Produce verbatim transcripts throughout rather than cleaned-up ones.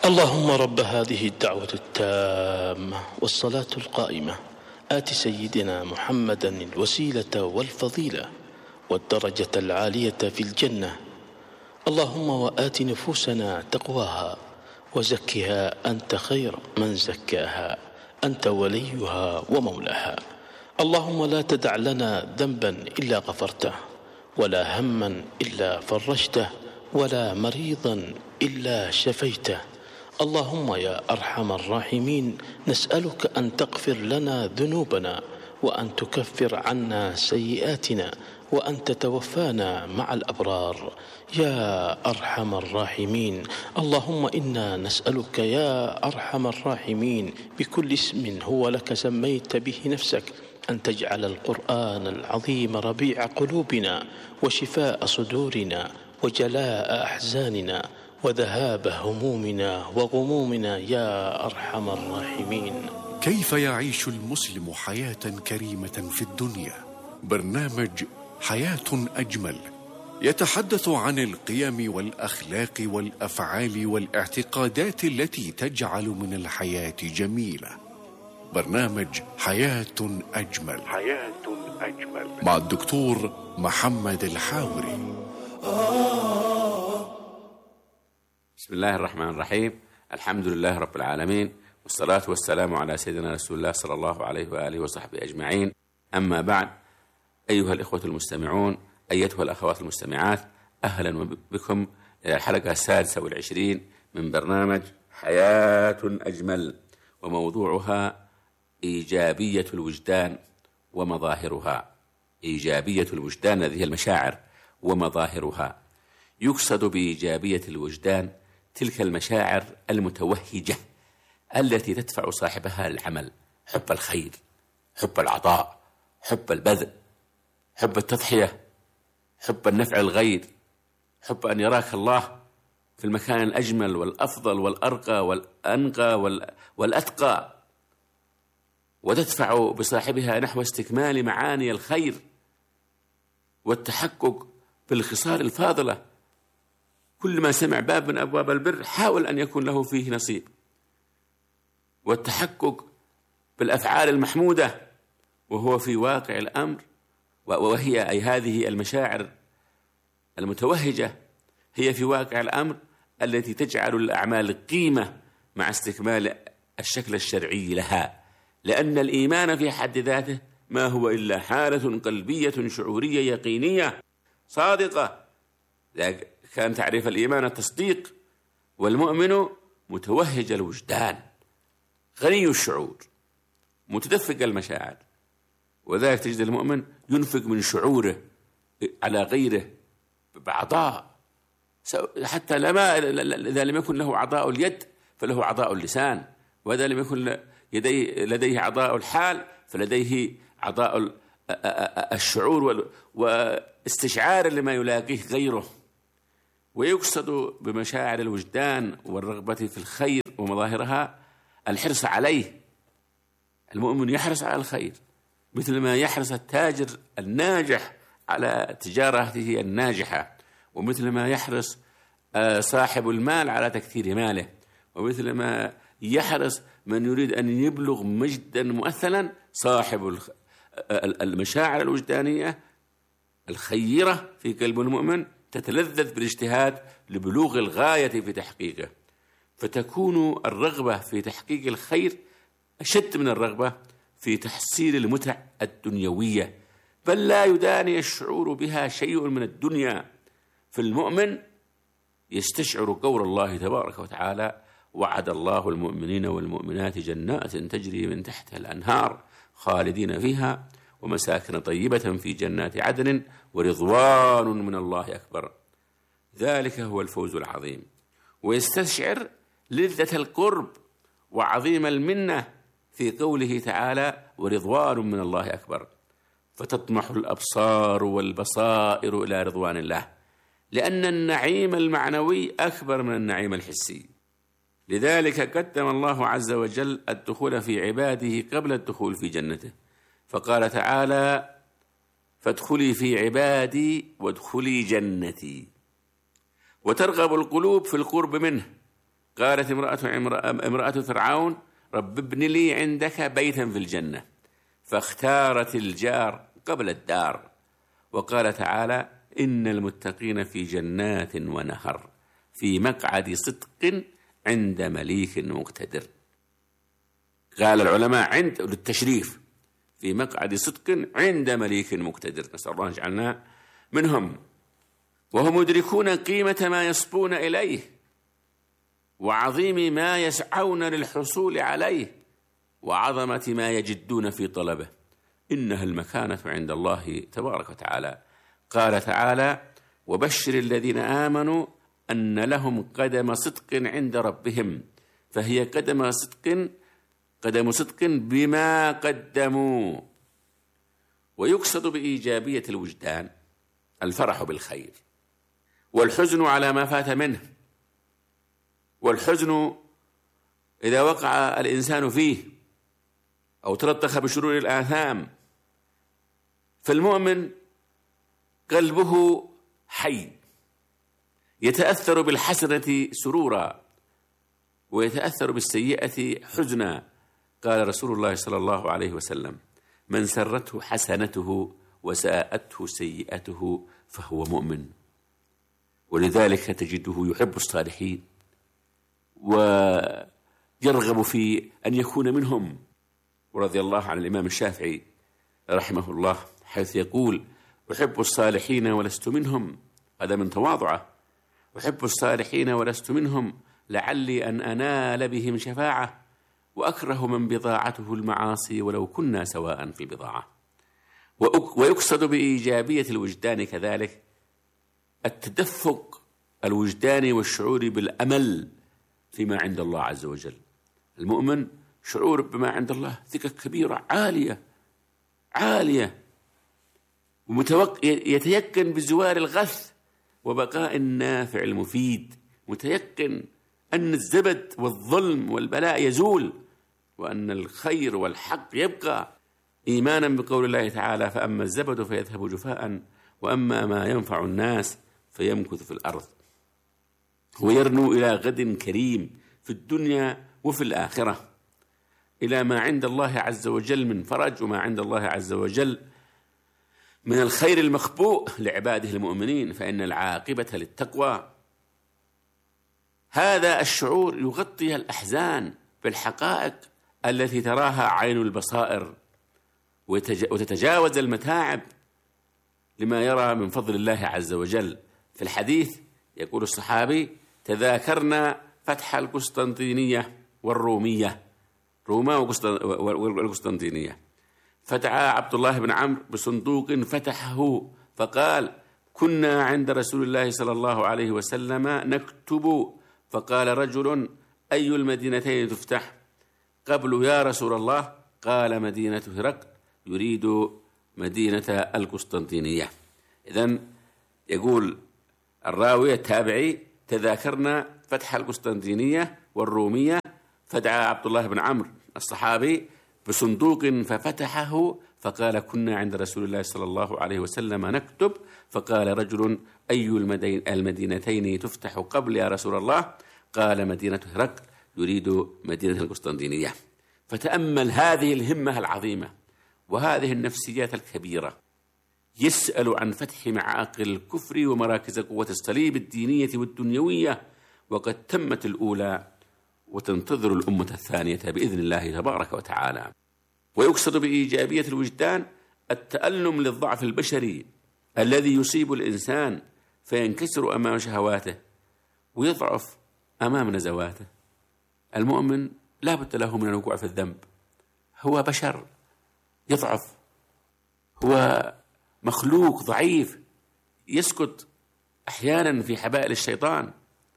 اللهم رب هذه الدعوة التامة والصلاة القائمة آت سيدنا محمدا الوسيلة والفضيلة والدرجة العالية في الجنة. اللهم وآت نفوسنا تقواها وزكها أنت خير من زكاها، أنت وليها ومولاها. اللهم لا تدع لنا ذنبا إلا غفرته، ولا هما إلا فرجته، ولا مريضا إلا شفيته. اللهم يا أرحم الراحمين نسألك أن تغفر لنا ذنوبنا، وأن تكفر عنا سيئاتنا، وأن تتوفانا مع الأبرار يا أرحم الراحمين. اللهم إنا نسألك يا أرحم الراحمين بكل اسم هو لك سميت به نفسك أن تجعل القرآن العظيم ربيع قلوبنا وشفاء صدورنا وجلاء أحزاننا وذهاب همومنا وغمومنا يا أرحم الراحمين. كيف يعيش المسلم حياة كريمة في الدنيا؟ برنامج حياة أجمل يتحدث عن القيم والأخلاق والأفعال والاعتقادات التي تجعل من الحياة جميلة. برنامج حياة أجمل حياة أجمل مع الدكتور محمد الحاوري. بسم الله الرحمن الرحيم. الحمد لله رب العالمين، والصلاة والسلام على سيدنا رسول الله صلى الله عليه وآله وصحبه أجمعين. أما بعد، أيها الإخوة المستمعون، أيتها الأخوات المستمعات، أهلا بكم إلى الحلقة السادسة والعشرين من برنامج حياة أجمل، وموضوعها إيجابية الوجدان ومظاهرها. إيجابية الوجدان هذه المشاعر ومظاهرها. يقصد بإيجابية الوجدان تلك المشاعر المتوهجة التي تدفع صاحبها للعمل، حب الخير، حب العطاء، حب البذل، حب التضحية، حب النفع الغير، حب أن يراك الله في المكان الأجمل والأفضل والأرقى والأنقى والأتقى، وتدفع بصاحبها نحو استكمال معاني الخير والتحقق بالخصال الفاضلة. كل ما سمع باب من أبواب البر حاول أن يكون له فيه نصيب، والتحقق بالأفعال المحمودة، وهو في واقع الأمر وهي أي هذه المشاعر المتوهجة هي في واقع الأمر التي تجعل الأعمال قيمة مع استكمال الشكل الشرعي لها، لأن الإيمان في حد ذاته ما هو إلا حالة قلبية شعورية يقينية صادقة. كان تعريف الإيمان التصديق، والمؤمن متوهج الوجدان غني الشعور متدفق المشاعر، وذلك تجد المؤمن ينفق من شعوره على غيره بعطاء، حتى لما إذا لم يكن له عطاء اليد فله عطاء اللسان، وإذا لم يكن يديه لديه عطاء الحال فلديه عطاء الشعور واستشعار لما يلاقيه غيره. ويقصد بمشاعر الوجدان والرغبة في الخير ومظاهرها الحرص عليه. المؤمن يحرص على الخير مثل ما يحرص التاجر الناجح على تجارته الناجحة، ومثل ما يحرص صاحب المال على تكثير ماله، ومثل ما يحرص من يريد أن يبلغ مجدا مؤثلا صاحب المشاعر الوجدانية الخيرة في قلب المؤمن تتلذذ بالاجتهاد لبلوغ الغاية في تحقيقه، فتكون الرغبة في تحقيق الخير أشد من الرغبة في تحصيل المتع الدنيوية، بل لا يداني الشعور بها شيء من الدنيا. فالمؤمن يستشعر قول الله تبارك وتعالى: وعد الله المؤمنين والمؤمنات جنات تجري من تحتها الأنهار خالدين فيها ومساكن طيبة في جنات عدن ورضوان من الله أكبر، ذلك هو الفوز العظيم. ويستشعر لذة القرب وعظيم المنة في قوله تعالى: ورضوان من الله أكبر، فتطمح الأبصار والبصائر إلى رضوان الله، لأن النعيم المعنوي أكبر من النعيم الحسي. لذلك قدم الله عز وجل الدخول في عباده قبل الدخول في جنته، فقال تعالى: فادخلي في عبادي وادخلي جنتي. وترغب القلوب في القرب منه قالت امرأة امرأة فرعون رب ابن لي عندك بيتا في الجنة، فاختارت الجار قبل الدار. وقال تعالى إن المتقين في جنات ونهر في مقعد صدق عند مليك مقتدر. قال العلماء عند للتشريف، في مقعد صدق عند مليك مقتدر، نسأل الله أن يجعلنا منهم. وهم يدركون قيمة ما يصبون إليه وعظيم ما يسعون للحصول عليه وعظمة ما يجدون في طلبه، إنها المكانة عند الله تبارك وتعالى. قال تعالى وبشر الذين آمنوا أن لهم قدم صدق عند ربهم، فهي قدم صدق قدم صدق بما قدموا. ويقصد بإيجابية الوجدان الفرح بالخير والحزن على ما فات منه، والحزن إذا وقع الإنسان فيه أو تلطخ بشرور الآثام، فالمؤمن قلبه حي يتأثر بالحسنة سرورا ويتأثر بالسيئة حزنا. قال رسول الله صلى الله عليه وسلم من سرته حسنته وساءته سيئته فهو مؤمن. ولذلك تجده يحب الصالحين ويرغب في أن يكون منهم. ورضي الله عن الإمام الشافعي رحمه الله حيث يقول أحب الصالحين ولست منهم، هذا من تواضعه، أحب الصالحين ولست منهم لعلي أن أنال بهم شفاعة، وأكره من بضاعته المعاصي ولو كنا سواء في البضاعة. ويقصد بإيجابية الوجدان كذلك التدفق الوجداني والشعور بالأمل فيما عند الله عز وجل. المؤمن شعور بما عند الله ثقة كبيرة عالية عالية، يتيقن بزوال الغث وبقاء النافع المفيد، متيقن أن الزبد والظلم والبلاء يزول وأن الخير والحق يبقى، إيمانا بقول الله تعالى فأما الزبد فيذهب جفاء وأما ما ينفع الناس فيمكث في الأرض. ويرنو إلى غد كريم في الدنيا وفي الآخرة، إلى ما عند الله عز وجل من فرج وما عند الله عز وجل من الخير المخبوء لعباده المؤمنين، فإن العاقبة للتقوى. هذا الشعور يغطي الأحزان بالحقائق التي تراها عين البصائر وتتجاوز المتاعب لما يرى من فضل الله عز وجل. في الحديث يقول الصحابي تذاكرنا فتح القسطنطينية والرومية، روما والقسطنطينية، فدعا عبد الله بن عمرو بصندوق فتحه فقال كنا عند رسول الله صلى الله عليه وسلم نكتب، فقال رجل أي المدينتين تفتح قبل يا رسول الله؟ قال مدينة هرقل، يريد مدينة القسطنطينية. إذن يقول الراوي التابعي تذاكرنا فتح القسطنطينية والرومية، فدعا عبد الله بن عمرو الصحابي بصندوق ففتحه فقال كنا عند رسول الله صلى الله عليه وسلم نكتب، فقال رجل أي المدينتين تفتح قبل يا رسول الله؟ قال مدينة هرقل، يريد مدينة القسطنطينية. فتأمل هذه الهمة العظيمة وهذه النفسيات الكبيرة، يسأل عن فتح معاقل الكفر ومراكز قوة الصليب الدينية والدنيوية، وقد تمت الأولى وتنتظر الأمة الثانية بإذن الله تبارك وتعالى. ويقصد بإيجابية الوجدان التألم للضعف البشري الذي يصيب الإنسان فينكسر أمام شهواته ويضعف أمام نزواته. المؤمن لا بد له من الوقوع في الذنب، هو بشر يضعف، هو مخلوق ضعيف يسقط أحيانا في حبائل الشيطان،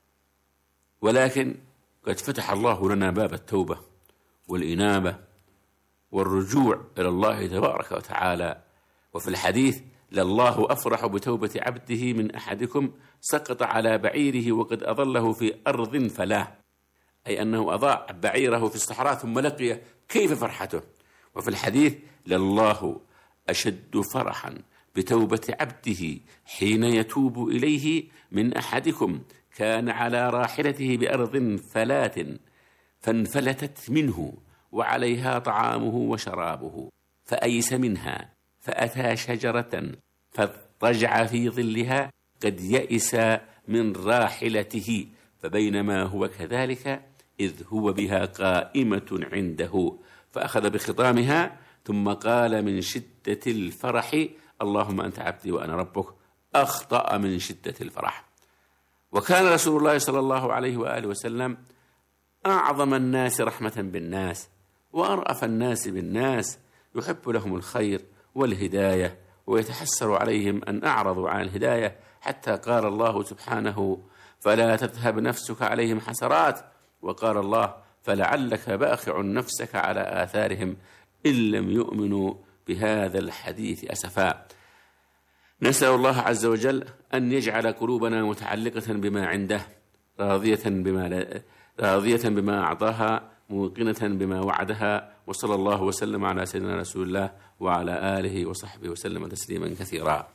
ولكن قد فتح الله لنا باب التوبة والإنابة والرجوع إلى الله تبارك وتعالى. وفي الحديث لله أفرح بتوبة عبده من أحدكم سقط على بعيره وقد أضله في أرض فلاه، أي أنه أضاع بعيره في الصحراء ثم لقيه، كيف فرحته. وفي الحديث لله أشد فرحا بتوبة عبده حين يتوب إليه من أحدكم كان على راحلته بأرض فلات فانفلتت منه وعليها طعامه وشرابه، فأيس منها فأتى شجرة فاضطجع في ظلها قد يئس من راحلته، فبينما هو كذلك إذ هو بها قائمة عنده، فأخذ بخطامها ثم قال من شدة الفرح: اللهم أنت عبدي وأنا ربك. أخطأ من شدة الفرح. وكان رسول الله صلى الله عليه وآله وسلم أعظم الناس رحمة بالناس وأرأف الناس بالناس، يحب لهم الخير والهداية ويتحسر عليهم أن أعرضوا عن الهداية، حتى قال الله سبحانه: فلا تذهب نفسك عليهم حسرات، وقال الله: فلعلك باخع نفسك على آثارهم إن لم يؤمنوا بهذا الحديث أسفا. نسأل الله عز وجل أن يجعل قلوبنا متعلقة بما عنده، راضية بما, لا راضية بما أعطاها، موقنة بما وعدها. وصلى الله وسلم على سيدنا رسول الله وعلى آله وصحبه وسلم تسليما كثيرا.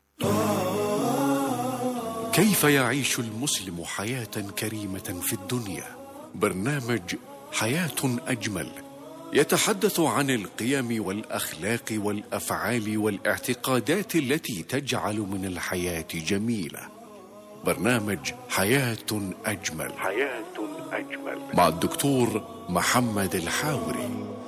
كيف يعيش المسلم حياة كريمة في الدنيا؟ برنامج حياة أجمل يتحدث عن القيم والأخلاق والأفعال والاعتقادات التي تجعل من الحياة جميلة. برنامج حياة أجمل حياة أجمل مع الدكتور محمد الحاوري.